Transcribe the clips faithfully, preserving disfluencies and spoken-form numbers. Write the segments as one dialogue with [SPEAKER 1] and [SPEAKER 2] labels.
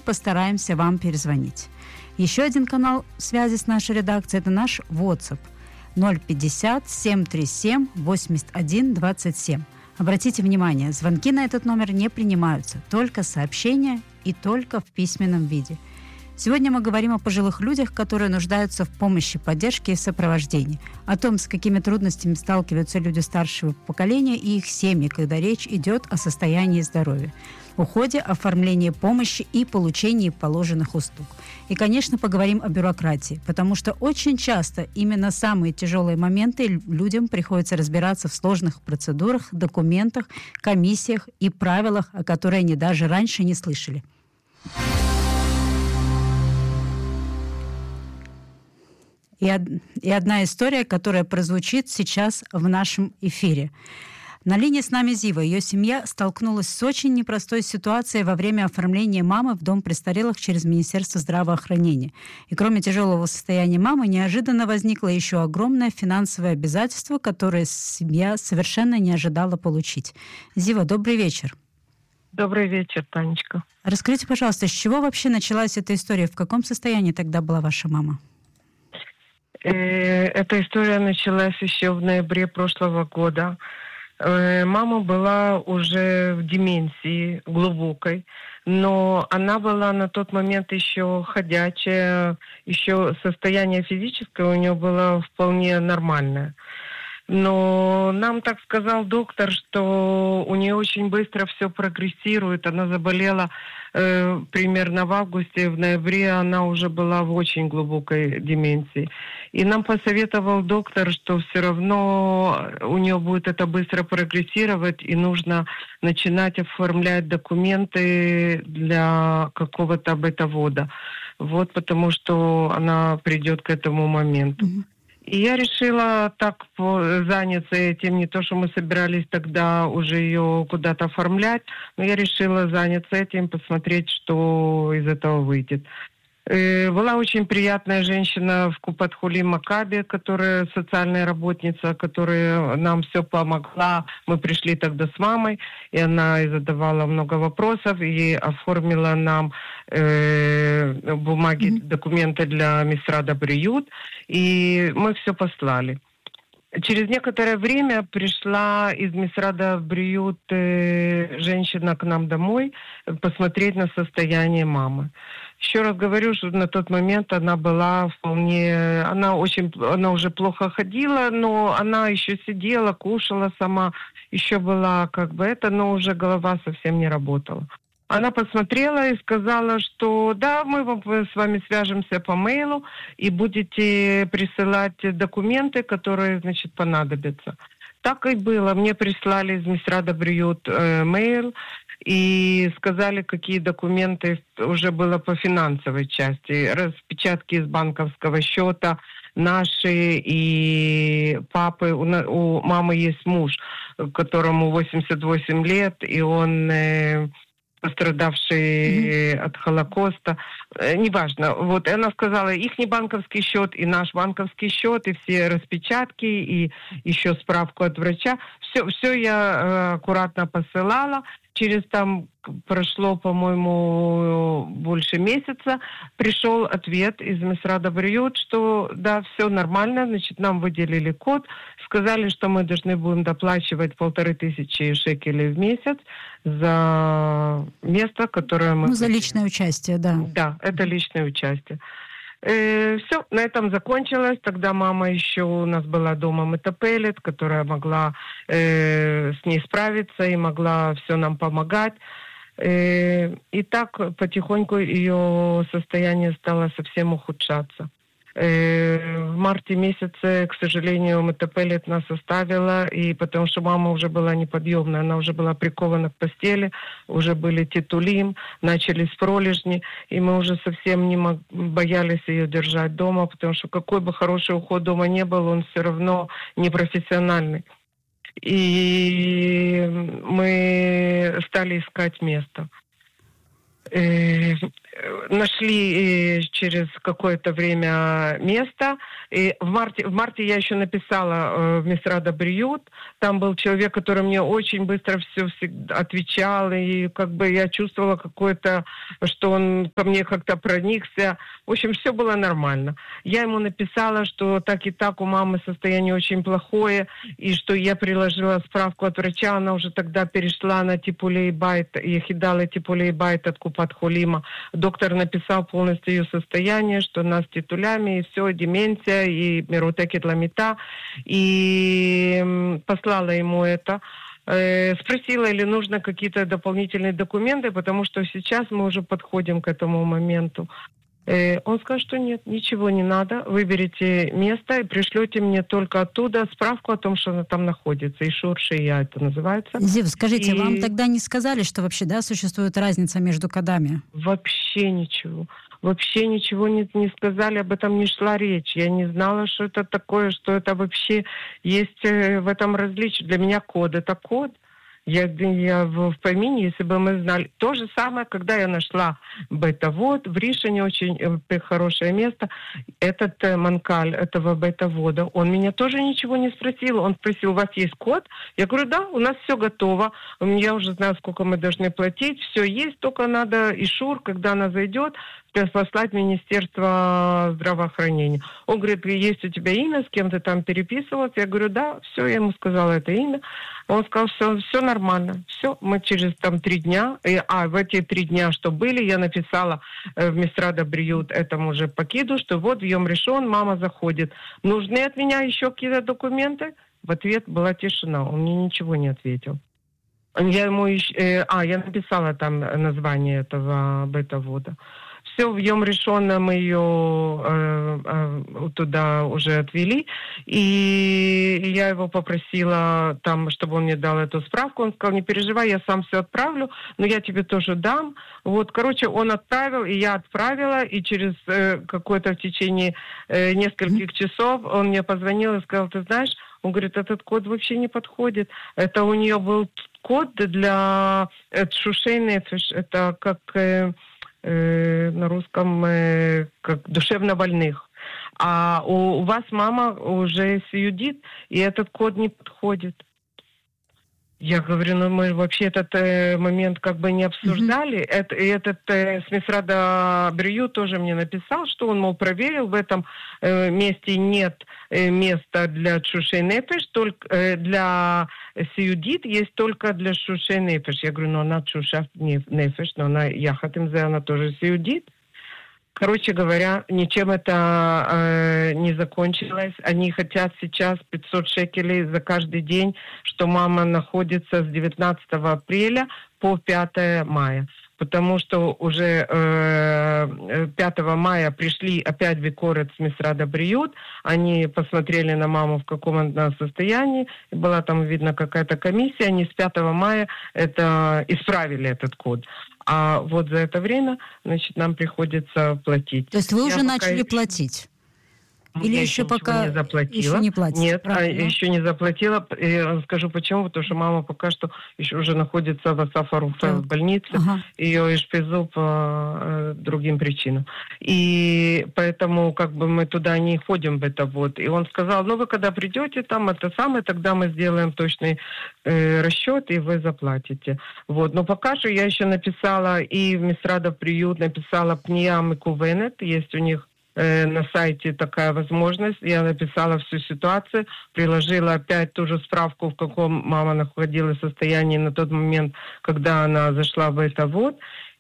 [SPEAKER 1] постараемся вам перезвонить. Еще один канал связи с нашей редакцией – это наш WhatsApp ноль пятьдесят семь тридцать семь восемьдесят один двадцать семь. Обратите внимание, звонки на этот номер не принимаются, только сообщения и только в письменном виде. Сегодня мы говорим о пожилых людях, которые нуждаются в помощи, поддержке и сопровождении, о том, с какими трудностями сталкиваются люди старшего поколения и их семьи, когда речь идет о состоянии здоровья, уходе, оформлении помощи и получении положенных услуг. И, конечно, поговорим о бюрократии, потому что очень часто именно самые тяжелые моменты людям приходится разбираться в сложных процедурах, документах, комиссиях и правилах, о которых они даже раньше не слышали. И, од... и одна история, которая прозвучит сейчас в нашем эфире. На линии с нами Зива. Ее семья столкнулась с очень непростой ситуацией во время оформления мамы в дом престарелых через Министерство здравоохранения. И кроме тяжелого состояния мамы, неожиданно возникло еще огромное финансовое обязательство, которое семья совершенно не ожидала получить. Зива, добрый вечер.
[SPEAKER 2] Добрый вечер, Танечка.
[SPEAKER 1] Расскажите, пожалуйста, с чего вообще началась эта история? В каком состоянии тогда была ваша мама?
[SPEAKER 2] Эта история началась еще в ноябре прошлого года. Мама была уже в деменции глубокой, но она была на тот момент еще ходячая, еще состояние физическое у нее было вполне нормальное. Но нам так сказал доктор, что у нее очень быстро все прогрессирует. Она заболела э, примерно в августе, в ноябре она уже была в очень глубокой деменции. И нам посоветовал доктор, что все равно у нее будет это быстро прогрессировать, и нужно начинать оформлять документы для какого-то бытовода. Вот потому что она придет к этому моменту. И я решила так заняться этим, не то, что мы собирались тогда уже ее куда-то оформлять, но я решила заняться этим, посмотреть, что из этого выйдет. Была очень приятная женщина в Купат-Хулим Макаби, которая социальная работница, которая нам все помогла. Мы пришли тогда с мамой, и она и задавала много вопросов, и оформила нам э, бумаги, mm-hmm. документы для Мисрада Бриют, и мы все послали. Через некоторое время пришла из Мисрада Бриют э, женщина к нам домой посмотреть на состояние мамы. Еще раз говорю, что на тот момент она была вполне... Она очень... Она уже плохо ходила, но она еще сидела, кушала сама. Еще была как бы это, но уже голова совсем не работала. Она посмотрела и сказала, что да, мы вам, с вами свяжемся по мейлу и будете присылать документы, которые, значит, понадобятся. Так и было. Мне прислали из Мисрада Бриют э, мейл и сказали, какие документы уже было по финансовой части. Распечатки из банковского счета наши и папы. У, у мамы есть муж, которому восемьдесят восемь лет, и он... Э, пострадавшие mm-hmm. от Холокоста, э, неважно. Вот она сказала, их банковский счет и наш банковский счет, и все распечатки, и еще справку от врача. Все, все я э, аккуратно посылала. Через там прошло, по-моему, больше месяца, пришел ответ из Мисрада Бриют, что да, все нормально, значит, нам выделили код, сказали, что мы должны будем доплачивать полторы тысячи шекелей в месяц за место, которое мы...
[SPEAKER 1] Ну, за личное участие, да.
[SPEAKER 2] Да, это личное участие. Э, все, на этом закончилось. Тогда мама еще у нас была дома метапелет, которая могла э, с ней справиться и могла все нам помогать. Э, и так потихоньку ее состояние стало совсем ухудшаться. В марте месяце, к сожалению, метапелет нас оставила, и потому что мама уже была неподъемная, она уже была прикована к постели, уже были титулим, начались пролежни, и мы уже совсем не мог, боялись ее держать дома, потому что какой бы хороший уход дома не был, он все равно непрофессиональный. И мы стали искать место. Э, нашли через какое-то время место, И в марте, в марте я еще написала э, в Мисрат Абриют. Там был человек, который мне очень быстро все всегда отвечал. И как бы я чувствовала какое-то, что он ко мне как-то проникся. В общем, все было нормально. Я ему написала, что так и так у мамы состояние очень плохое. И что я приложила справку от врача. Она уже тогда перешла на типулей байт. Ехидала типулей байт от Купат-Холима. Доктор написал полностью ее состояние, что она с титулями, и все, деменция, и мерутекетламита. И послала ему это. Э, спросила, или нужно какие-то дополнительные документы, потому что сейчас мы уже подходим к этому моменту. Э, он сказал, что нет, ничего не надо. Выберите место и пришлете мне только оттуда справку о том, что она там находится. Ишур шия это называется.
[SPEAKER 1] Зив, скажите,
[SPEAKER 2] И...
[SPEAKER 1] вам тогда не сказали, что вообще, да, существует разница между кодами?
[SPEAKER 2] Вообще ничего. Вообще ничего не, не сказали, об этом не шла речь. Я не знала, что это такое, что это вообще есть в этом различие. Для меня код — это код. Я, я в, в помине, если бы мы знали. То же самое, когда я нашла бета-вод, в Ришине очень э, хорошее место. Этот э, манкаль этого бета-вода, он меня тоже ничего не спросил. Он спросил, у вас есть код? Я говорю, да, у нас все готово. Я уже знаю, сколько мы должны платить. Все есть, только надо ишур, когда она зайдет, послать в Министерство здравоохранения. Он говорит, есть у тебя имя, с кем ты там переписывался? Я говорю, да, все, я ему сказала это имя. Он сказал, все, все нормально. Все, мы через там три дня, и, а в эти три дня, что были, я написала э, в Мисрат Абриют этому же пакиду, что вот в Йом Ришон мама заходит. Нужны от меня еще какие-то документы? В ответ была тишина, он мне ничего не ответил. Я ему, э, а, я написала там название этого бета-вода. Все, в Йом Ришон мы ее э, э, туда уже отвели, и я его попросила, там, чтобы он мне дал эту справку. Он сказал, не переживай, я сам все отправлю, но я тебе тоже дам. Вот, короче, он отправил, и я отправила, и через э, какое-то в течение э, нескольких часов он мне позвонил и сказал, ты знаешь, он говорит, этот код вообще не подходит. Это у нее был код для шушейной, это как... Э, на русском э, как душевнобольных. А у, у вас мама уже сиюдит, и этот код не подходит. Я говорю, ну мы вообще этот э, момент как бы не обсуждали. Mm-hmm. Это, и этот э, с Мисрата Абриют тоже мне написал, что он, мол, проверил, в этом э, месте нет э, места для Тшушей Нефеш, только э, для Сиюдит есть только для Тшушей Нефеш. Я говорю, ну она Тшуша Нефеш, но она Яхатимзе, она тоже Сиюдит. Короче говоря, ничем это э, не закончилось. Они хотят сейчас пятьсот шекелей за каждый день, что мама находится с девятнадцатого апреля по пятое мая. Потому что уже э, пятого мая пришли опять бикорет с Мисрат Абриют. Они посмотрели на маму, в каком она состоянии. Была там, видно, какая-то комиссия. Они с пятого мая это исправили этот код. А вот за это время, значит, нам приходится платить.
[SPEAKER 1] То есть вы
[SPEAKER 2] Я
[SPEAKER 1] уже начали
[SPEAKER 2] еще...
[SPEAKER 1] платить? Или
[SPEAKER 2] я
[SPEAKER 1] еще, еще пока
[SPEAKER 2] не заплатила.
[SPEAKER 1] Еще не платите?
[SPEAKER 2] Нет,
[SPEAKER 1] правильно?
[SPEAKER 2] а, еще не заплатила. И скажу почему, потому что мама пока что еще уже находится в Асафаруфе в больнице. Ага. Ее ишпизу по э, другим причинам. И поэтому как бы мы туда не ходим в это вот. И он сказал, ну вы когда придете там, это самое, тогда мы сделаем точный э, расчет, и вы заплатите. Вот. Но пока что я еще написала и в Мисрат Абриют, написала Пниям и Кувенет, есть у них на сайте такая возможность. Я написала всю ситуацию, приложила опять ту же справку, в каком мама находилась состоянии на тот момент, когда она зашла в это вот.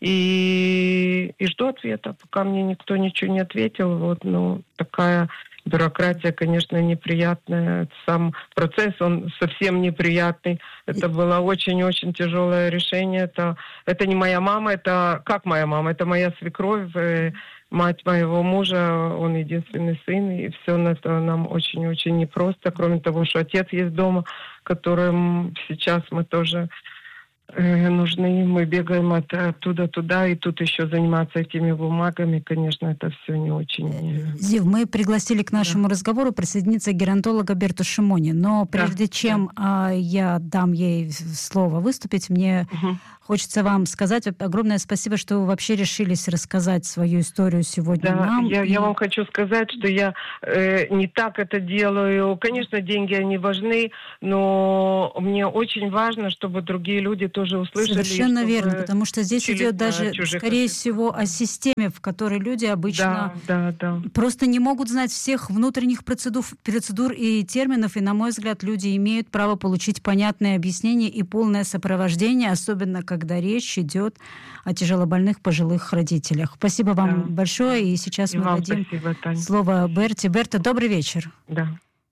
[SPEAKER 2] И, и жду ответа. Пока мне никто ничего не ответил. Вот, ну, такая бюрократия, конечно, неприятная. Сам процесс, он совсем неприятный. Это было очень-очень тяжелое решение. Это, это не моя мама, это как моя мама, это моя свекровь, мать моего мужа, он единственный сын, и все это нам очень-очень непросто, кроме того, что отец есть дома, которым сейчас мы тоже э, нужны. Мы бегаем от, оттуда туда, и тут еще заниматься этими бумагами, конечно, это все не очень...
[SPEAKER 1] Зив, мы пригласили к нашему
[SPEAKER 2] да.
[SPEAKER 1] разговору присоединиться геронтолога Берту Шимони, но прежде
[SPEAKER 2] да,
[SPEAKER 1] чем
[SPEAKER 2] да.
[SPEAKER 1] а, я дам ей слово выступить, мне угу. хочется вам сказать огромное спасибо, что вы вообще решились рассказать свою историю сегодня
[SPEAKER 2] да,
[SPEAKER 1] нам.
[SPEAKER 2] Я,
[SPEAKER 1] и...
[SPEAKER 2] я вам хочу сказать, что я э, не так это делаю. Конечно, деньги, они важны, но мне очень важно, чтобы другие люди тоже услышали.
[SPEAKER 1] Совершенно верно, потому что здесь идет даже, скорее
[SPEAKER 2] ошибках.
[SPEAKER 1] всего, о системе, в которой люди обычно
[SPEAKER 2] да, да, да.
[SPEAKER 1] просто не могут знать всех внутренних процедур, процедур и терминов, и, на мой взгляд, люди имеют право получить понятное объяснение и полное сопровождение, особенно когда речь идет о тяжелобольных пожилых родителях. Спасибо вам да. большое, и сейчас и мы дадим спасибо, слово Берте. Берта, добрый вечер.
[SPEAKER 2] Да.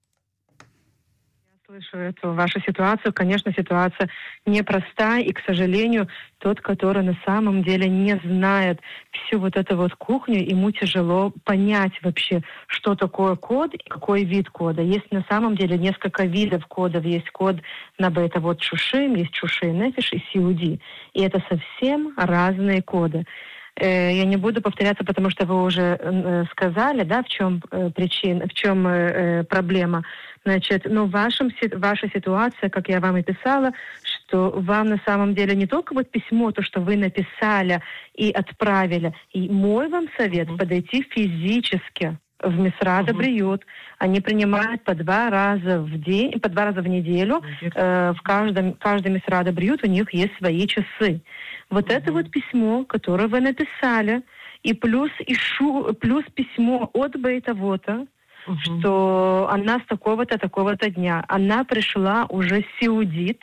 [SPEAKER 3] Слышу эту вашу ситуацию. Конечно, ситуация непростая, и, к сожалению, тот, который на самом деле не знает всю вот эту вот кухню, ему тяжело понять вообще, что такое код и какой вид кода. Есть на самом деле несколько видов кодов. Есть код на бета-вот шушим, есть шуши нефиш и си ю ди. И это совсем разные коды. Я не буду повторяться, потому что вы уже сказали, да, в чем причина, в чем проблема. Значит, ну, в вашем, ваша ситуация, как я вам и писала, что вам на самом деле не только вот письмо, то, что вы написали и отправили. И мой вам совет mm-hmm. подойти физически в Мисрат Абриют. Mm-hmm. Они принимают по два раза в день, по два раза в неделю. Mm-hmm. Э, в каждом, каждом Мисрат Абриют у них есть свои часы. Вот mm-hmm. это вот письмо, которое вы написали, и плюс, ишу, плюс письмо от Бейтавота, uh-huh. что она с такого-то, такого-то дня. Она пришла уже сиудит,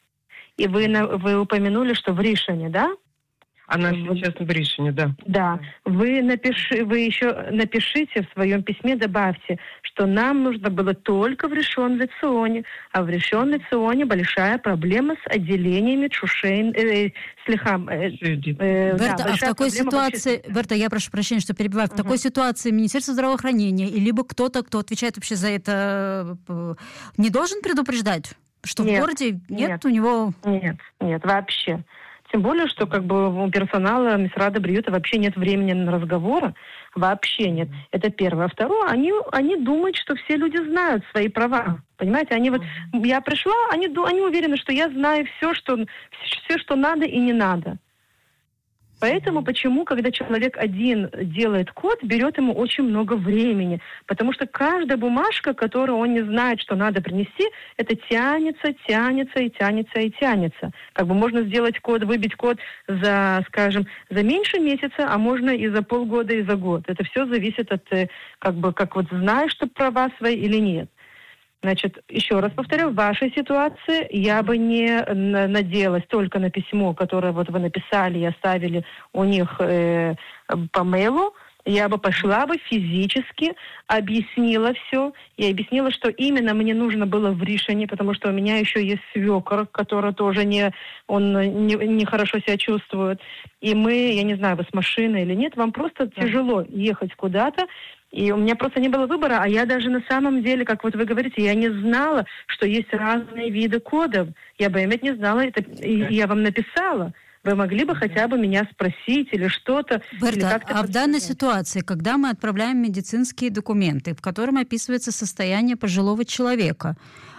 [SPEAKER 3] и вы, вы упомянули, что в Ришоне, да?
[SPEAKER 2] Она сейчас в Ришоне, да.
[SPEAKER 3] Да. Вы, напиши, вы еще напишите в своем письме, добавьте, что нам нужно было только в Ришон Леционе, а в Ришон Леционе большая проблема с отделениями Чушейн... Э, слегка, э,
[SPEAKER 1] э, Берта, да, а в такой ситуации... Вообще... Берта, я прошу прощения, что перебиваю. В uh-huh. такой ситуации Министерство здравоохранения и либо кто-то, кто отвечает вообще за это, не должен предупреждать, что нет, в городе нет, нет у него...
[SPEAKER 3] Нет, нет, вообще. Тем более, что как бы у персонала Мисрата Абриюта вообще нет времени на разговоры. Вообще нет. Это первое. А второе, они, они думают, что все люди знают свои права. Понимаете, они вот... Я пришла, они, они уверены, что я знаю все, что, все, что надо и не надо. Поэтому почему, когда человек один делает код, берет ему очень много времени. Потому что каждая бумажка, которую он не знает, что надо принести, это тянется, тянется и тянется и тянется. Как бы можно сделать код, выбить код за, скажем, за меньше месяца, а можно и за полгода, и за год. Это все зависит от, как бы, как вот знаешь ты права свои или нет. Значит, еще раз повторю, в вашей ситуации я бы не надеялась только на письмо, которое вот вы написали и оставили у них э, по мейлу. Я бы пошла бы физически, объяснила все. И объяснила, что именно мне нужно было в Ришоне, потому что у меня еще есть свекор, который тоже не, он не, не хорошо себя чувствует. И мы, я не знаю, вы с машиной или нет, вам просто да. тяжело ехать куда-то. И у меня просто не было выбора, а я даже на самом деле, как вот вы говорите, я не знала, что есть разные виды кодов. Я бы иметь не знала, это, и я вам написала. Вы могли бы хотя бы меня спросить или что-то.
[SPEAKER 1] Берта,
[SPEAKER 3] или как-то
[SPEAKER 1] а в данной ситуации, когда мы отправляем медицинские документы, в котором описывается состояние пожилого человека,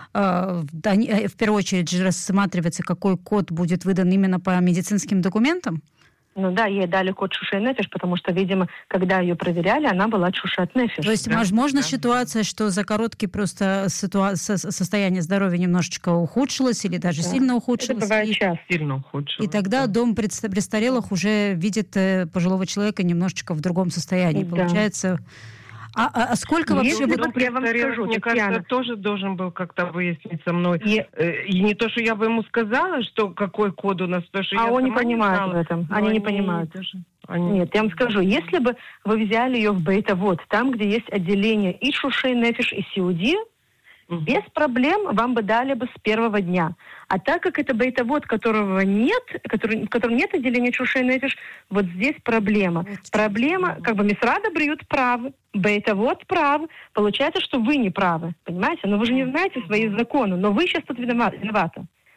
[SPEAKER 1] в первую очередь же рассматривается, какой код будет выдан именно по медицинским документам?
[SPEAKER 3] Ну да, ей дали код Шушей Нефиш, потому что, видимо, когда ее проверяли, она была Чушат Нефиш.
[SPEAKER 1] То есть, да? возможно, да. ситуация, что за короткий просто ситуа- состояние здоровья немножечко ухудшилось или даже да. сильно ухудшилось.
[SPEAKER 3] Это бывает
[SPEAKER 1] и,
[SPEAKER 3] часто.
[SPEAKER 2] Сильно ухудшилось.
[SPEAKER 1] И тогда да. дом престарелых уже видит пожилого человека немножечко в другом состоянии. Да. Получается... А, а, а сколько вообще...
[SPEAKER 2] Вот, вот я вам скажу, мне кажется, тоже должен был как-то выяснить со мной. И, э, и не то, что я бы ему сказала, что какой код у нас, потому что
[SPEAKER 3] а
[SPEAKER 2] я
[SPEAKER 3] он не
[SPEAKER 2] понимает
[SPEAKER 3] в этом. Они, они не понимают.
[SPEAKER 2] Даже, они...
[SPEAKER 3] Нет, я вам скажу, если бы вы взяли ее в Бейтавот, там, где есть отделение и Шушей Нефиш, и Сиуди, угу. без проблем вам бы дали бы с первого дня. А так как это Бейтавот, которого нет, который, в котором нет отделения Шушей Нефиш, вот здесь проблема. Вот проблема, как бы Мисрат Абриют правы, Бейтавот прав. Получается, что вы не правы. Понимаете? Но вы же не знаете свои законы, но вы сейчас тут виноваты.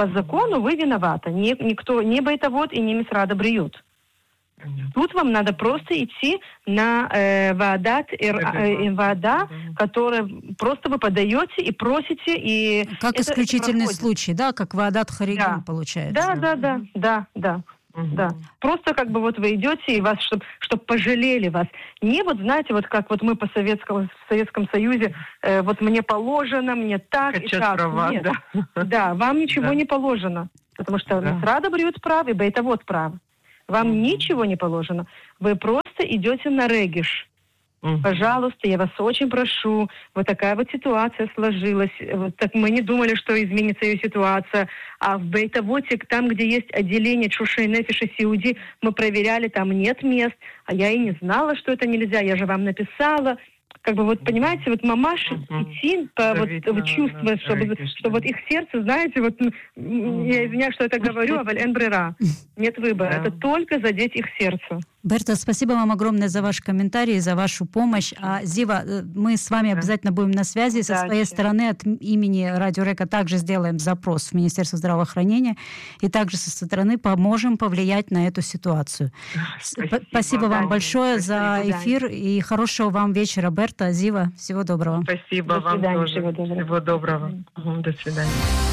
[SPEAKER 3] по закону вы виноваты. Ни, никто, не байтовод и не Мисрада Бриют. Тут вам надо просто идти на э, Ваадат, э, Ваада, которое просто вы подаете и просите. И
[SPEAKER 1] как
[SPEAKER 3] это,
[SPEAKER 1] исключительный
[SPEAKER 3] это
[SPEAKER 1] случай, да? Как Ваадат Харигим,
[SPEAKER 3] да.
[SPEAKER 1] получается.
[SPEAKER 3] Да, да, да, да, да. Угу. Да. Просто как бы вот вы идете, и вас, чтобы чтоб пожалели вас. Не вот, знаете, вот как вот мы по Советскому, в Советском Союзе, э, вот мне положено, мне так
[SPEAKER 2] Качать
[SPEAKER 3] и так.
[SPEAKER 2] права,
[SPEAKER 3] Нет.
[SPEAKER 2] Да.
[SPEAKER 3] да, вам ничего да. не положено. Потому что да. Мисрада Бриют прав, и байтовод прав. Вам угу. ничего не положено. Вы просто идете на региш. Угу. Пожалуйста, я вас очень прошу. Вот такая вот ситуация сложилась. Вот так мы не думали, что изменится ее ситуация. А в бейтовоте, там, где есть отделение Чушей Нефиш и Сиуди, мы проверяли, там нет мест. А я и не знала, что это нельзя. Я же вам написала. Как бы вот, понимаете, вот мамаши uh-huh. идти по вот, вот чувствовать, чтобы, чтобы вот их сердце, знаете, вот uh-huh. я извиняюсь, что это говорю, а энбрера. Нет выбора. Yeah. Это только задеть их сердце.
[SPEAKER 1] Берта, спасибо вам огромное за ваш комментарий, за вашу помощь. А, Зива, мы с вами обязательно будем на связи. Со Удачи. Своей стороны от имени Радио Река также сделаем запрос в Министерство здравоохранения и также со стороны поможем повлиять на эту ситуацию. Спасибо, спасибо вам большое спасибо. За эфир и хорошего вам вечера, Берта, Зива. Всего доброго.
[SPEAKER 2] Спасибо
[SPEAKER 3] До свидания,
[SPEAKER 2] вам тоже.
[SPEAKER 3] Всего доброго.
[SPEAKER 2] Всего доброго. До свидания.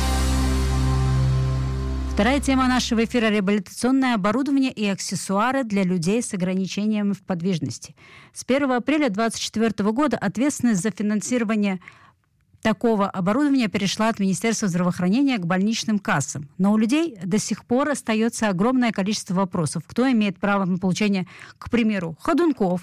[SPEAKER 1] Вторая тема нашего эфира – реабилитационное оборудование и аксессуары для людей с ограничениями в подвижности. С первого апреля две тысячи двадцать четвёртого года ответственность за финансирование такого оборудования перешла от Министерства здравоохранения к больничным кассам. Но у людей до сих пор остается огромное количество вопросов. Кто имеет право на получение, к примеру, ходунков,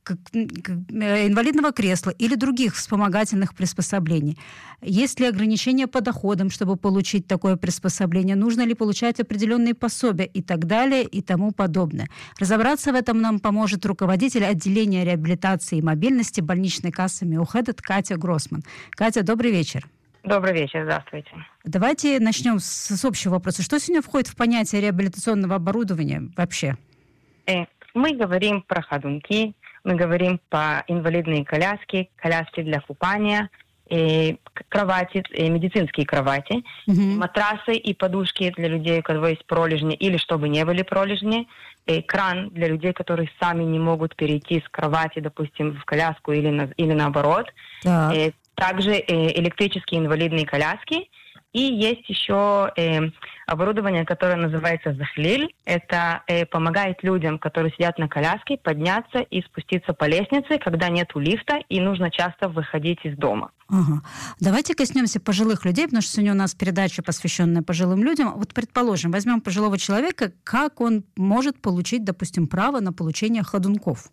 [SPEAKER 1] инвалидного кресла или других вспомогательных приспособлений? Есть ли ограничения по доходам, чтобы получить такое приспособление? Нужно ли получать определенные пособия и так далее и тому подобное? Разобраться в этом нам поможет руководитель отделения реабилитации и мобильности больничной кассы Миухедет Катя Гроссман. Катя, добрый вечер.
[SPEAKER 4] Добрый вечер, здравствуйте.
[SPEAKER 1] Давайте начнем с, с общего вопроса. Что сегодня входит в понятие реабилитационного оборудования вообще?
[SPEAKER 4] Э, мы говорим про ходунки, мы говорим по инвалидные коляски, коляски для купания, э, кровати, э, медицинские кровати, uh-huh. матрасы и подушки для людей, у кого есть пролежни или чтобы не были пролежни, э, кран для людей, которые сами не могут перейти с кровати, допустим, в коляску или, на, или наоборот. Uh-huh. Э, также э, электрические инвалидные коляски. И есть еще э, оборудование, которое называется захлиль. Это э, помогает людям, которые сидят на коляске, подняться и спуститься по лестнице, когда нету лифта и нужно часто выходить из дома.
[SPEAKER 1] Ага. Давайте коснемся пожилых людей, потому что сегодня у нас передача, посвященная пожилым людям. Вот, предположим, возьмем пожилого человека, как он может получить, допустим, право на получение ходунков?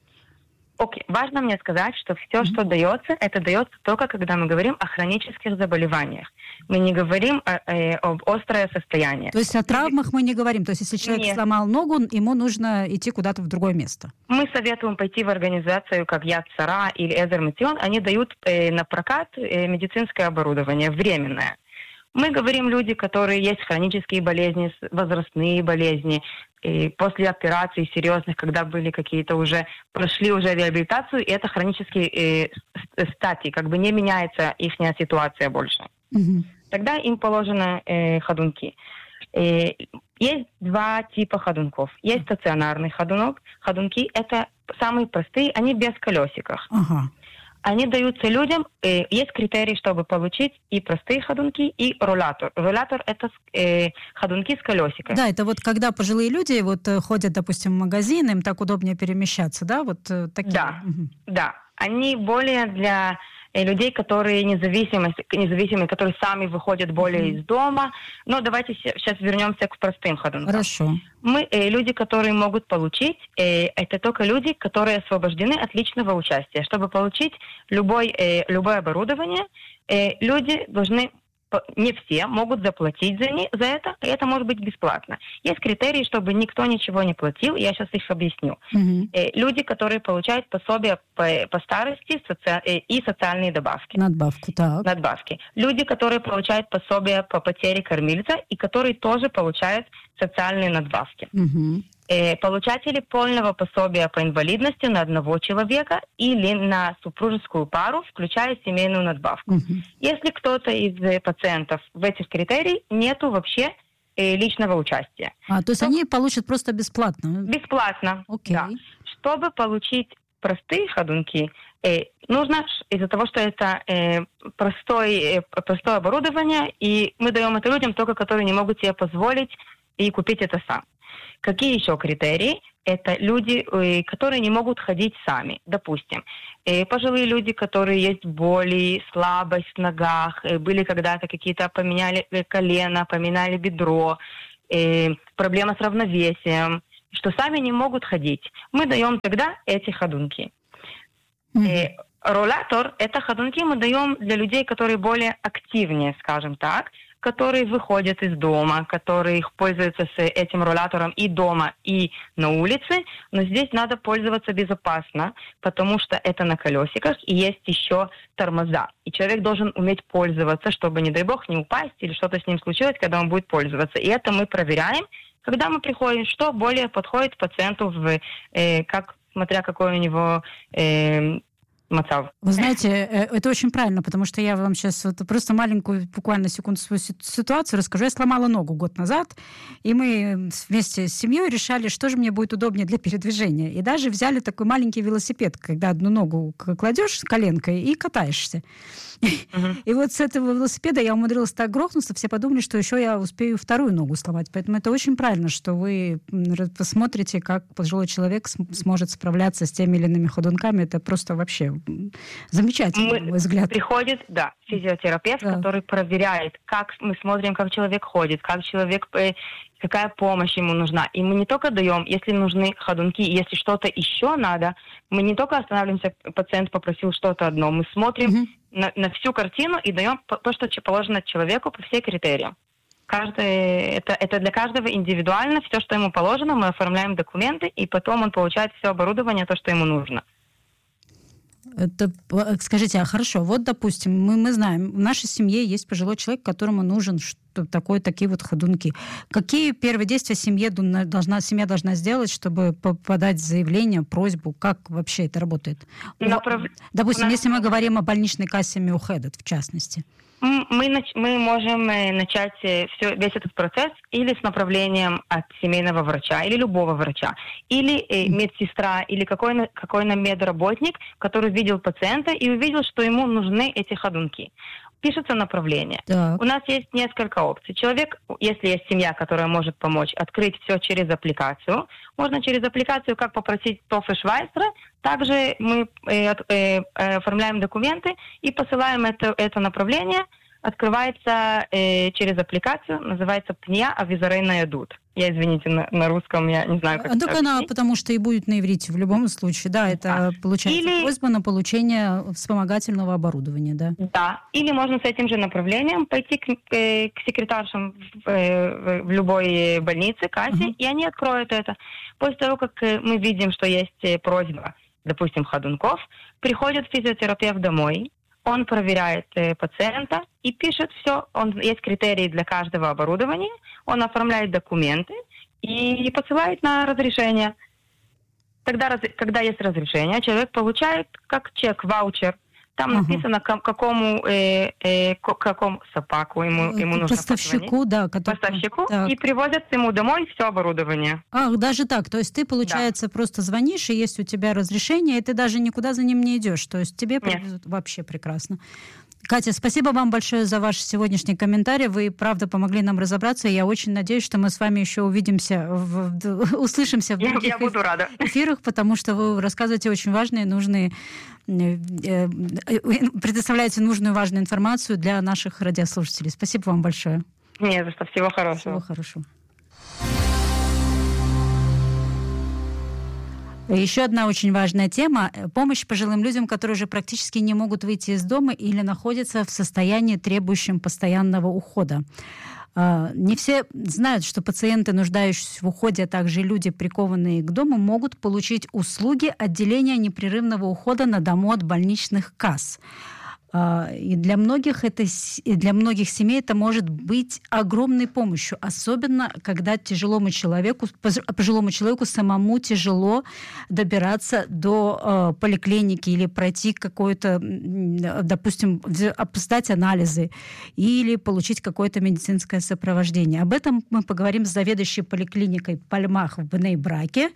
[SPEAKER 4] Окей, okay. Важно мне сказать, что все, mm-hmm. что дается, это дается только, когда мы говорим о хронических заболеваниях. Мы не говорим о, о, об острое состояние.
[SPEAKER 1] То есть о травмах мы не говорим? То есть если человек Нет. сломал ногу, ему нужно идти куда-то в другое место?
[SPEAKER 4] Мы советуем пойти в организацию, как Яд Сара или Эзер Митион. Они дают э, на прокат э, медицинское оборудование, временное. Мы говорим люди, которые есть хронические болезни, возрастные болезни, и после операций серьезных, когда были какие-то уже, прошли уже реабилитацию, и это хронические э, стадии, как бы не меняется их ситуация больше. Mm-hmm. Тогда им положено э, ходунки. Э, есть два типа ходунков. Есть стационарный ходунок. Ходунки – это самые простые, они без колесиков. Uh-huh. Они даются людям, э, есть критерии, чтобы получить и простые ходунки, и роллатор. Роллатор – это э, ходунки с колесиками.
[SPEAKER 1] Да, это вот когда пожилые люди вот ходят, допустим, в магазин, им так удобнее перемещаться, да? Вот такие.
[SPEAKER 4] Да,
[SPEAKER 1] угу.
[SPEAKER 4] да. Они более для э, людей, которые независимые, независимые, которые сами выходят более mm-hmm. из дома. Но давайте сейчас вернемся к простым ходункам.
[SPEAKER 1] Хорошо.
[SPEAKER 4] Мы, э, люди, которые могут получить, э, это только люди, которые освобождены от личного участия. Чтобы получить любой, э, любое оборудование, э, люди должны, не все могут заплатить за, не, за это, и это может быть бесплатно. Есть критерии, чтобы никто ничего не платил, я сейчас их объясню. Mm-hmm. Э, люди, которые получают пособия по, по старости соци... э, и социальные добавки.
[SPEAKER 1] Надбавку, так.
[SPEAKER 4] Надбавки. Люди, которые получают пособия по потере кормильца и которые тоже получают социальные надбавки. Mm-hmm. Э, получатели полного пособия по инвалидности на одного человека или на супружескую пару, включая семейную надбавку.
[SPEAKER 1] Мгм.
[SPEAKER 4] Если кто-то из э, пациентов в этих критериях, нету вообще э, личного участия.
[SPEAKER 1] А, то есть они получат просто бесплатно?
[SPEAKER 4] Бесплатно.
[SPEAKER 1] Окей.
[SPEAKER 4] Да. Чтобы получить простые ходунки, э, нужно ш- из-за того, что это э, простой, э, простое оборудование, и мы даем это людям только, которые не могут себе позволить и купить это сам. Какие еще критерии? Это люди, э, которые не могут ходить сами. Допустим, э, пожилые люди, которые есть боли, слабость в ногах, э, были когда-то какие-то, поменяли э, колено, поменяли бедро, э, проблема с равновесием, что сами не могут ходить. Мы даем тогда эти ходунки.
[SPEAKER 1] Мгм.
[SPEAKER 4] Э, Роллатор — это ходунки мы даем для людей, которые более активнее, скажем так, которые выходят из дома, которые пользуются с этим роллятором и дома, и на улице. Но здесь надо пользоваться безопасно, потому что это на колесиках, и есть еще тормоза. И человек должен уметь пользоваться, чтобы, не дай бог, не упасть или что-то с ним случилось, когда он будет пользоваться. И это мы проверяем, когда мы приходим, что более подходит пациенту, в, э, как, смотря какой у него э, мацав.
[SPEAKER 1] Вы знаете, э, это очень правильно, потому что я вам сейчас вот просто маленькую, буквально секунду свою си- ситуацию расскажу. Я сломала ногу год назад, и мы вместе с семьей решали, что же мне будет удобнее для передвижения. И даже взяли такой маленький велосипед, когда одну ногу к- кладешь коленкой и катаешься.
[SPEAKER 4] Мгм.
[SPEAKER 1] И вот с этого велосипеда я умудрилась так грохнуться, все подумали, что еще я успею вторую ногу сломать. Поэтому это очень правильно, что вы м, ра- посмотрите, как пожилой человек см- сможет справляться с теми или иными ходунками. Это просто вообще м, замечательно,
[SPEAKER 4] Мы-
[SPEAKER 1] на мой взгляд.
[SPEAKER 4] Приходит, да, физиотерапевт,
[SPEAKER 1] Да.
[SPEAKER 4] который проверяет, как мы смотрим, как человек ходит, как человек, э, какая помощь ему нужна. И мы не только даем, если нужны ходунки, если что-то еще надо, мы не только останавливаемся, пациент попросил что-то одно, мы смотрим
[SPEAKER 1] Мгм.
[SPEAKER 4] на, на всю картину и даем по- то, что че- положено человеку по всем критериям. Каждый, это, это для каждого индивидуально, все, что ему положено, мы оформляем документы, и потом он получает все оборудование, то, что ему нужно.
[SPEAKER 1] Это, п- скажите, а хорошо, вот, допустим, мы, мы знаем, в нашей семье есть пожилой человек, которому нужен что такое, такие вот ходунки. Какие первые действия семье ду- должна, семья должна сделать, чтобы по- подать заявление, просьбу? Как вообще это работает? У-
[SPEAKER 4] Направ-
[SPEAKER 1] Допустим,
[SPEAKER 4] у нас-
[SPEAKER 1] если мы говорим о больничной кассе Миухедет, в частности.
[SPEAKER 4] М, Мы, нач- мы можем э, начать э, всё- весь этот процесс или с направлением от семейного врача, или любого врача, или э, медсестра, или какой-то какой медработник, который видел пациента и увидел, что ему нужны эти ходунки. Пишется направление.
[SPEAKER 1] Так.
[SPEAKER 4] У нас есть несколько опций. Человек, если есть семья, которая может помочь, открыть все через аппликацию. Можно через аппликацию, как попросить Тоффе Швайцера. Также мы э, от- э, э, оформляем документы и посылаем это, это направление. Открывается э, через аппликацию, называется «Пния авизарейная дуд». Я, извините, на, на русском я не знаю, как
[SPEAKER 1] А,
[SPEAKER 4] это
[SPEAKER 1] так она,
[SPEAKER 4] объяснить.
[SPEAKER 1] потому что и будет на иврите в любом случае. Да, это получается
[SPEAKER 4] Или-
[SPEAKER 1] просьба на получение вспомогательного оборудования, да.
[SPEAKER 4] Да, или можно с этим же направлением пойти к, э, к секретаршам в, э, в любой больнице, кассе,
[SPEAKER 1] Мгм.
[SPEAKER 4] и они откроют это. После того, как э, мы видим, что есть э, просьба, допустим, ходунков, приходит физиотерапевт домой, он проверяет э, пациента и пишет все. Он, есть критерии для каждого оборудования, он оформляет документы и посылает на разрешение. Тогда, раз- когда есть разрешение, человек получает как чек, ваучер. Там
[SPEAKER 1] Ага.
[SPEAKER 4] написано, к какому, э, э, к какому сапаку ему, ему нужно позвонить.
[SPEAKER 1] Поставщику, да. который-
[SPEAKER 4] Поставщику,
[SPEAKER 1] Так.
[SPEAKER 4] и привозят ему домой все оборудование.
[SPEAKER 1] Ах, даже так. То есть ты, получается, просто звонишь, и есть у тебя разрешение, и ты даже никуда за ним не идешь. То есть тебе привезут. Вообще прекрасно. Катя, спасибо вам большое за ваш сегодняшний комментарий. Вы, правда, помогли нам разобраться. И я очень надеюсь, что мы с вами еще увидимся, в- в- услышимся в
[SPEAKER 4] Я,
[SPEAKER 1] других
[SPEAKER 4] я буду рада.
[SPEAKER 1] эфирах, потому что вы рассказываете очень важные, нужные, э, э, э, предоставляете нужную, важную информацию для наших радиослушателей. Спасибо вам большое.
[SPEAKER 4] Не за что. Всего хорошего.
[SPEAKER 1] Всего хорошего. Еще одна очень важная тема – помощь пожилым людям, которые уже практически не могут выйти из дома или находятся в состоянии, требующем постоянного ухода. А, Не все знают, что пациенты, нуждающиеся в уходе, а также люди, прикованные к дому, могут получить услуги отделения непрерывного ухода на дому от больничных касс. И для многих, это, для многих семей это может быть огромной помощью, особенно когда тяжелому человеку, пожилому человеку самому тяжело добираться до поликлиники или пройти какое-то, допустим, сдать анализы или получить какое-то медицинское сопровождение. Об этом мы поговорим с заведующей поликлиникой Пальмах в Бней-Браке,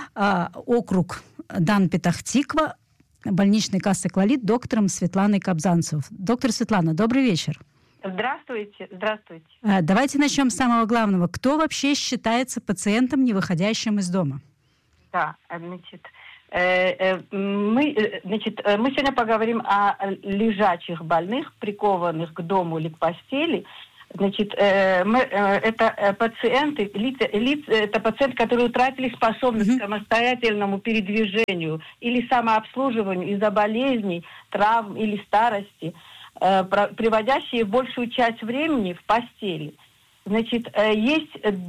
[SPEAKER 1] округ Дан-Петах-Тиква, больничной кассы «Клолит», доктором Светланой Кобзанцевой. Доктор Светлана, добрый вечер.
[SPEAKER 5] Здравствуйте, здравствуйте.
[SPEAKER 1] Давайте начнем с самого главного. Кто вообще считается пациентом, не выходящим из дома?
[SPEAKER 5] Да, значит, э, э, мы, значит, мы сегодня поговорим о лежачих больных, прикованных к дому или к постели. Значит, э, мы, э, это пациенты, лица, лица, это пациенты, которые утратили способность mm-hmm. к самостоятельному передвижению или самообслуживанию из-за болезней, травм или старости, э, про, приводящие большую часть времени в постели. Значит, э, есть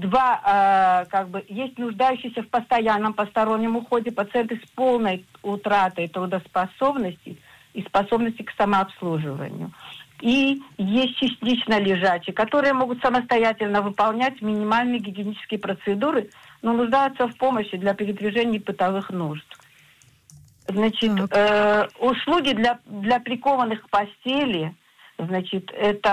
[SPEAKER 5] два, э, как бы, есть нуждающиеся в постоянном постороннем уходе пациенты с полной утратой трудоспособности и способности к самообслуживанию. И есть частично лежачие, которые могут самостоятельно выполнять минимальные гигиенические процедуры, но нуждаются в помощи для передвижения бытовых нужд. Значит, э, услуги для, для прикованных к постели, значит,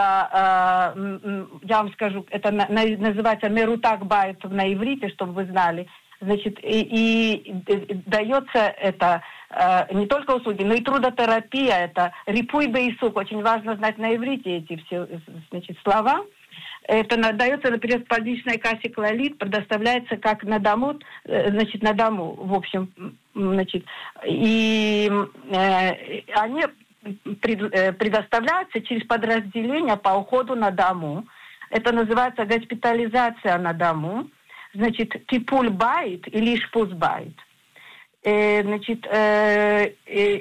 [SPEAKER 5] это, э, я вам скажу, это на, на, называется мерутак байт на иврите, чтобы вы знали. Значит, и, и, и дается это э, не только услуги, но и трудотерапия, это рипуй бейсук, очень важно знать на иврите эти все, значит, слова. Это дается, например, в больничной кассе «Клолит», предоставляется как на дому, э, значит, на дому, в общем, значит, и э, они пред, э, предоставляются через подразделения по уходу на дому. Это называется госпитализация на дому. Значит, типуль байт или шпуз байт. Э, значит, э, э,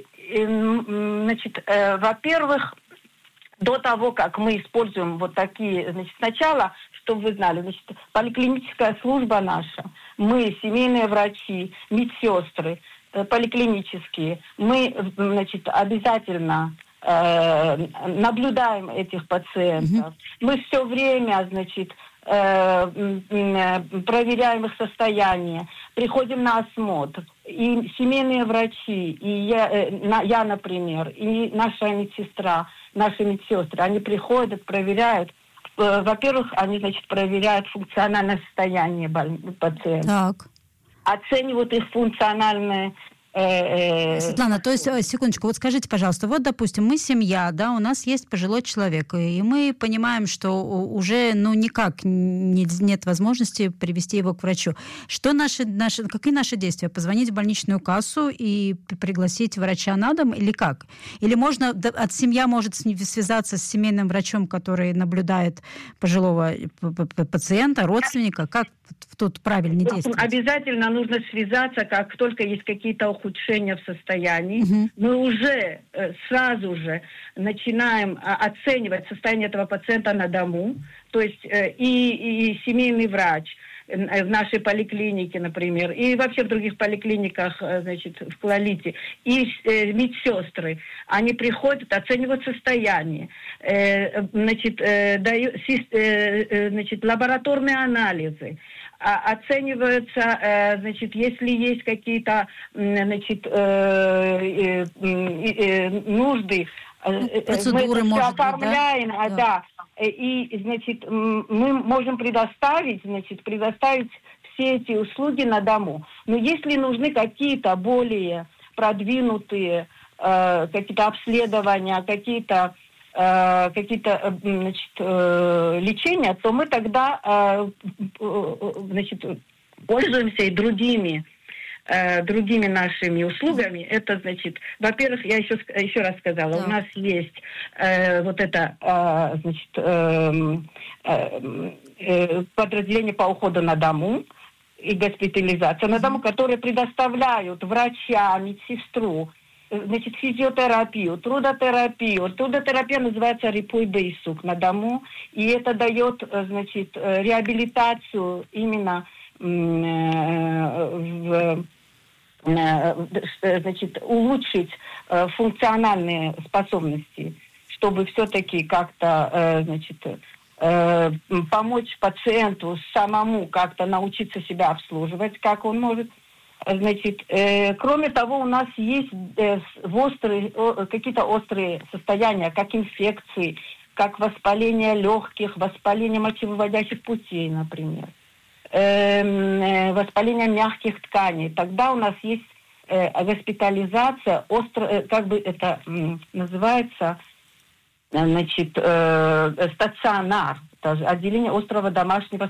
[SPEAKER 5] э, значит э, во-первых, до того, как мы используем вот такие, значит, сначала, чтобы вы знали, значит, поликлиническая служба наша, мы, семейные врачи, медсестры, э, поликлинические, мы, значит, обязательно э, наблюдаем этих пациентов. Mm-hmm. Мы все время, значит, проверяем их состояние, приходим на осмотр. И семейные врачи, и я, я, например, и наша медсестра, наши медсестры, они приходят, проверяют. Во-первых, они, значит, проверяют функциональное состояние пациента.
[SPEAKER 1] Так.
[SPEAKER 5] Оценивают их функциональное.
[SPEAKER 1] Светлана, то есть, секундочку, вот скажите, пожалуйста, вот, допустим, мы семья, да, у нас есть пожилой человек, и мы понимаем, что уже, ну, никак не, нет возможности привести его к врачу. Что наши, наши, какие наши действия? Позвонить в больничную кассу и пригласить врача на дом или как? Или можно, от семья может связаться с семейным врачом, который наблюдает пожилого пациента, родственника? Как тут правильнее действовать?
[SPEAKER 5] Обязательно нужно связаться, как только есть какие-то ухудшения в состоянии. Угу. Мы уже э, сразу же начинаем а, оценивать состояние этого пациента на дому. То есть э, и, и семейный врач э, в нашей поликлинике, например, и вообще в других поликлиниках, э, значит, в Клолите, и э, медсестры, они приходят, оценивают состояние, э, значит, э, дают, э, э, значит, лабораторные анализы, оцениваются, значит, если есть какие-то, значит, нужды,
[SPEAKER 1] процедуры,
[SPEAKER 5] мы это все
[SPEAKER 1] может
[SPEAKER 5] оформляем,
[SPEAKER 1] быть, да?
[SPEAKER 5] Да. да, и, значит, мы можем предоставить, значит, предоставить все эти услуги на дому. Но если нужны какие-то более продвинутые какие-то обследования, какие-то какие-то, значит, лечения, то мы тогда, значит, пользуемся и другими, другими нашими услугами. Это, значит, во-первых, я еще, еще раз сказала, да. У нас есть вот это, значит, подразделение по уходу на дому и госпитализация на дому, которые предоставляют врача, медсестру, значит, физиотерапию, трудотерапию. Трудотерапия называется рипуй бейсук на дому, и это дает, значит, реабилитацию именно в, значит, улучшить функциональные способности, чтобы все-таки как-то, значит, помочь пациенту самому как-то научиться себя обслуживать, как он может. Значит, кроме того, у нас есть острые, какие-то острые состояния, как инфекции, как воспаление легких, воспаление мочевыводящих путей, например, воспаление мягких тканей. Тогда у нас есть госпитализация, остро, как бы это называется, значит, стационар, отделение острого домашнего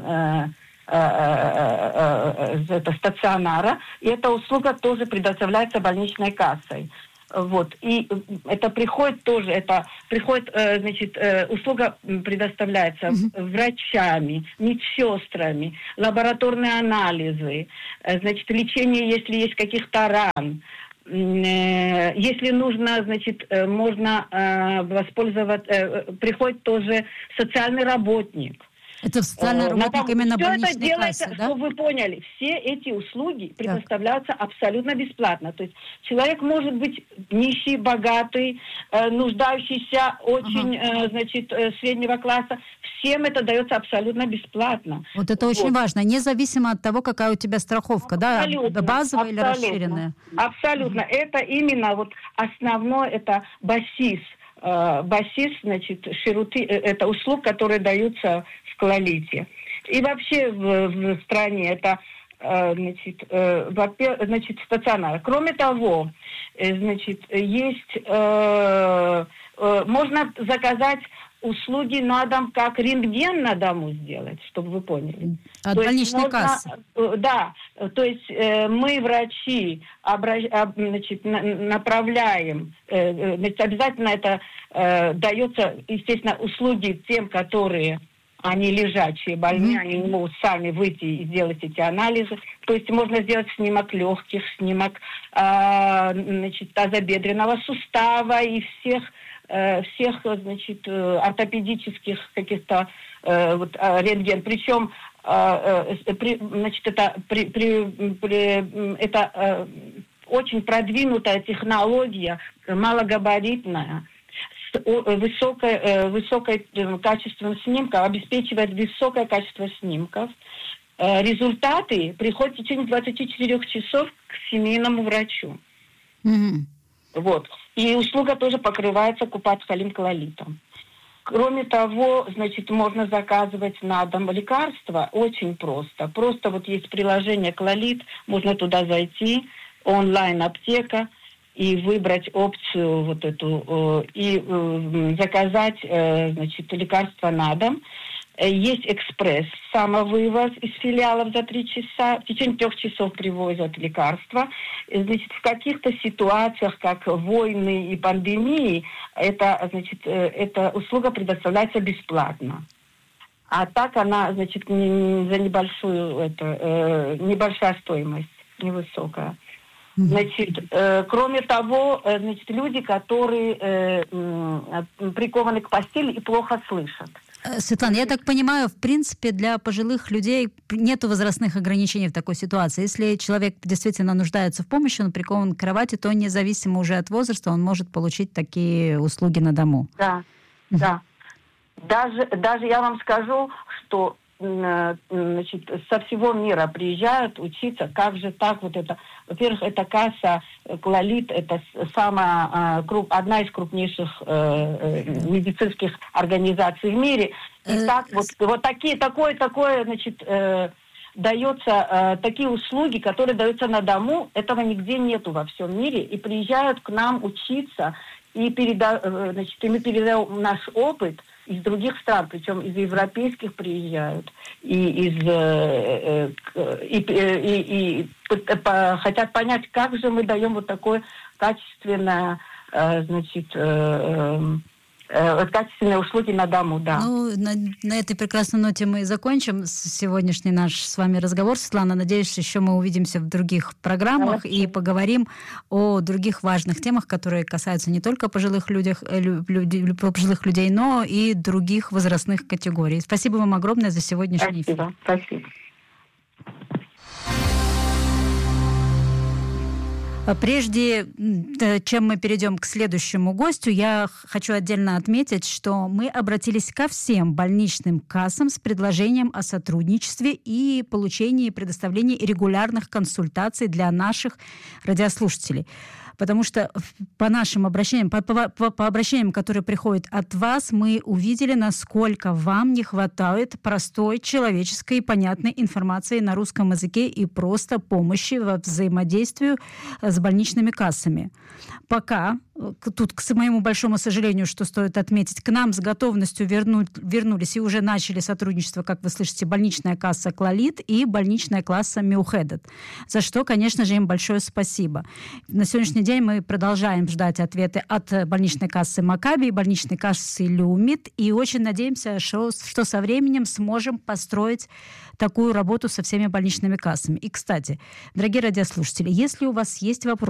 [SPEAKER 5] это стационара, и эта услуга тоже предоставляется больничной кассой. Вот. И это приходит тоже, это приходит, значит, услуга предоставляется mm-hmm. врачами, медсестрами, лабораторные анализы, значит, лечение, если есть каких-то ран. Если нужно, значит, можно воспользоваться, приходит тоже социальный работник.
[SPEAKER 1] Это социальный работник именно больничной
[SPEAKER 5] это делается,
[SPEAKER 1] кассы, да?
[SPEAKER 5] чтобы вы поняли, все эти услуги предоставляются так. абсолютно бесплатно. То есть человек может быть нищий, богатый, э, нуждающийся, очень, ага. э, значит, э, среднего класса. Всем это дается абсолютно бесплатно.
[SPEAKER 1] Вот это вот. Очень важно, независимо от того, какая у тебя страховка, абсолютно, да? Базовая абсолютно, или расширенная?
[SPEAKER 5] Абсолютно. Ага. Это именно вот основное, это басис. Басис, значит, шируты, это услуг, которые даются в Клалите. И вообще в, в стране это, значит, значит, стационар. Кроме того, значит, есть, можно заказать услуги на дом, как рентген на дому сделать, чтобы вы поняли.
[SPEAKER 1] От то больничной кассы.
[SPEAKER 5] Да, то есть э, мы, врачи, обращ, об, значит, на, направляем, э, значит, обязательно это э, дается, естественно, услуги тем, которые, они лежачие, больные, mm-hmm. они не могут сами выйти и сделать эти анализы. То есть можно сделать снимок легких, снимок э, значит, тазобедренного сустава и всех всех, значит, ортопедических каких-то э, вот, рентген. Причем, э, э, при, значит, это, при, при, при, это э, очень продвинутая технология, малогабаритная, с высокой, э, высокой качеством снимков, обеспечивает высокое качество снимков. Э, результаты приходят в течение двадцати четырёх часов к семейному врачу. Mm-hmm. Вот. И услуга тоже покрывается Купат-Халим Клалитом. Кроме того, значит, можно заказывать на дом лекарства очень просто. Просто вот есть приложение Клалит, можно туда зайти, онлайн-аптека, и выбрать опцию вот эту, и заказать, значит, лекарства на дом. Есть экспресс, самовывоз из филиалов за три часа. В течение трех часов привозят лекарства. Значит, в каких-то ситуациях, как войны и пандемии, это, значит, эта услуга предоставляется бесплатно. А так она, значит, не, не, за небольшую, это, э, небольшая стоимость, невысокая. Значит, э, кроме того, э, значит, люди, которые э, э, прикованы к постели и плохо слышат.
[SPEAKER 1] Светлана, я так понимаю, в принципе, для пожилых людей нет возрастных ограничений в такой ситуации. Если человек действительно нуждается в помощи, он прикован к кровати, то независимо уже от возраста он может получить такие услуги на дому.
[SPEAKER 5] Да, да. Даже, даже я вам скажу, что, значит, со всего мира приезжают учиться, как же так вот это. Во-первых, эта касса Клалит, это самая, одна из крупнейших медицинских организаций в мире. И так вот, вот такие, такое, такое, значит, дается, такие услуги, которые даются на дому, этого нигде нету во всем мире. И приезжают к нам учиться, и, переда, значит, и мы передаем наш опыт из других стран, причем из европейских приезжают, и из и, и, и, и хотят понять, как же мы даем вот такое качественное, значит, качественные услуги на дому, да.
[SPEAKER 1] Ну, на, на этой прекрасной ноте мы и закончим сегодняшний наш с вами разговор. Светлана, надеюсь, еще мы увидимся в других программах Хорошо. И поговорим о других важных темах, которые касаются не только пожилых, людях, людей, пожилых людей, но и других возрастных категорий. Спасибо вам огромное за сегодняшний эфир.
[SPEAKER 5] Спасибо. Спасибо.
[SPEAKER 1] Прежде чем мы перейдем к следующему гостю, я хочу отдельно отметить, что мы обратились ко всем больничным кассам с предложением о сотрудничестве и получении и предоставлении регулярных консультаций для наших радиослушателей. Потому что по нашим обращениям, по, по, по обращениям, которые приходят от вас, мы увидели, насколько вам не хватает простой, человеческой и понятной информации на русском языке и просто помощи во взаимодействии с больничными кассами. Пока, тут, к моему большому сожалению, что стоит отметить, к нам с готовностью верну, вернулись и уже начали сотрудничество, как вы слышите, больничная касса «Клалит» и больничная касса «Миухедет», за что, конечно же, им большое спасибо. На сегодняшний день мы продолжаем ждать ответы от больничной кассы «Макаби» и больничной кассы «Люмит», и очень надеемся, что, что со временем сможем построить такую работу со всеми больничными кассами. И, кстати, дорогие радиослушатели, если у вас есть вопросы,